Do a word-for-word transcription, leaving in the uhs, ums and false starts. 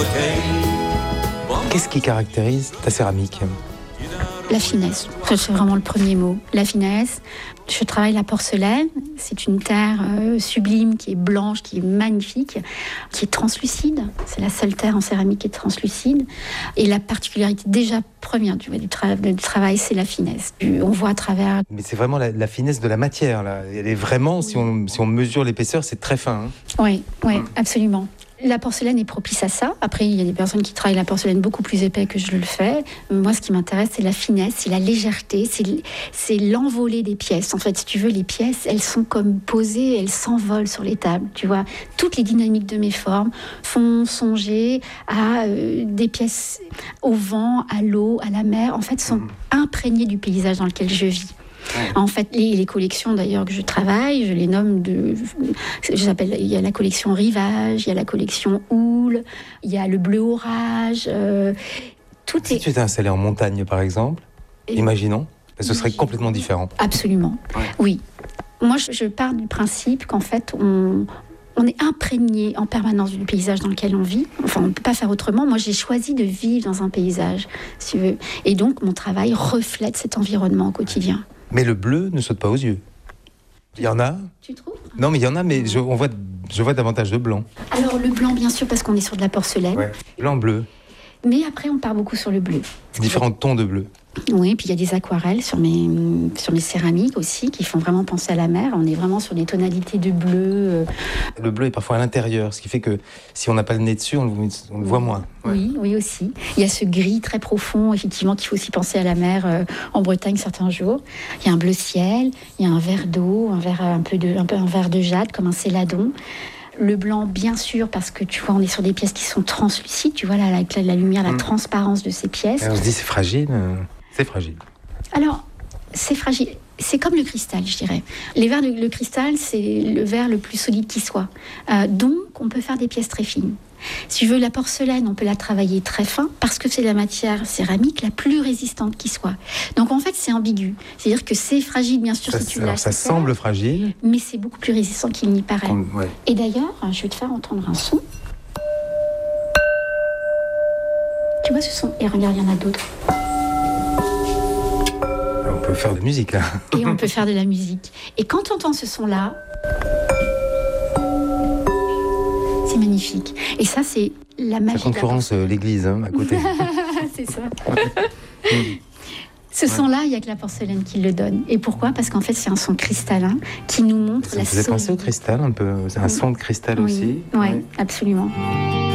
Qu'est-ce qui caractérise ta céramique ? La finesse, ça, c'est vraiment le premier mot. La finesse. Je travaille la porcelaine. C'est une terre euh, sublime qui est blanche, qui est magnifique, qui est translucide. C'est la seule terre en céramique qui est translucide. Et la particularité déjà première du, du, tra- du travail, c'est la finesse. On voit à travers. Mais c'est vraiment la, la finesse de la matière, là. Elle est vraiment, oui. si, on, si on mesure l'épaisseur, c'est très fin. Hein. Oui, oui, mmh. absolument. La porcelaine est propice à ça. Après, il y a des personnes qui travaillent la porcelaine beaucoup plus épais que je le fais. Moi, ce qui m'intéresse, c'est la finesse, c'est la légèreté, c'est, c'est l'envolée des pièces. En fait, si tu veux, les pièces, elles sont comme posées, elles s'envolent sur les tables. Tu vois, toutes les dynamiques de mes formes font songer à euh, des pièces au vent, à l'eau, à la mer. En fait, sont mmh. imprégnées du paysage dans lequel je vis. Ouais. En fait, les, les collections d'ailleurs que je travaille, je les nomme de. J'appelle. Il y a la collection Rivage, il y a la collection Houle, il y a le Bleu Orage. Euh, tout si est... tu étais installé en montagne, par exemple, Et... imaginons, ce serait complètement différent. Absolument. Ouais. Oui. Moi, je, je pars du principe qu'en fait, on. On est imprégné en permanence du paysage dans lequel on vit. Enfin, on ne peut pas faire autrement. Moi, j'ai choisi de vivre dans un paysage, si tu veux. Et donc, mon travail reflète cet environnement au quotidien. Mais le bleu ne saute pas aux yeux. Il y en a. Tu trouves ? Non, mais il y en a, mais je, on voit, je vois davantage de blanc. Alors, le blanc, bien sûr, parce qu'on est sur de la porcelaine. Ouais. Blanc-bleu. Mais après, on part beaucoup sur le bleu. Différents tons de bleu. Oui, puis il y a des aquarelles sur mes, sur mes céramiques aussi, qui font vraiment penser à la mer. On est vraiment sur des tonalités de bleu. Le bleu est parfois à l'intérieur, ce qui fait que si on n'a pas le nez dessus, on le, on le voit moins. Ouais. Oui, oui aussi. Il y a ce gris très profond, effectivement, qu'il faut aussi penser à la mer euh, en Bretagne certains jours. Il y a un bleu ciel, il y a un vert d'eau, un vert un peu de, un peu un vert de jade, comme un céladon. Le blanc, bien sûr, parce que tu vois, on est sur des pièces qui sont translucides. Tu vois, là, avec la, la lumière, la mmh. transparence de ces pièces. Et on se dit, c'est fragile. C'est fragile. Alors, c'est fragile. C'est comme le cristal, je dirais. Les verres de, le cristal, c'est le verre le plus solide qui soit. Euh, donc, on peut faire des pièces très fines. Si je veux la porcelaine, on peut la travailler très fin parce que c'est la matière céramique la plus résistante qui soit. Donc, en fait, c'est ambigu. C'est-à-dire que c'est fragile, bien sûr, ça, si tu alors, l'as. Ça semble fragile. Mais c'est beaucoup plus résistant qu'il n'y paraît. On, ouais. Et d'ailleurs, je vais te faire entendre un son. Tu vois ce son ? Et regarde, il y en a d'autres. On peut faire de la musique, là. Et on peut faire de la musique. Et quand on entend ce son-là, c'est magnifique. Et ça, c'est la magie. Ça concurrence de la l'église, hein, à côté. C'est ça. Ce son-là, il n'y a que la porcelaine qui le donne. Et pourquoi ? Parce qu'en fait, c'est un son cristallin qui nous montre ça la solidité. Ça me faisait penser au cristal un peu. C'est un son de cristal oui. aussi. Oui, ouais. absolument.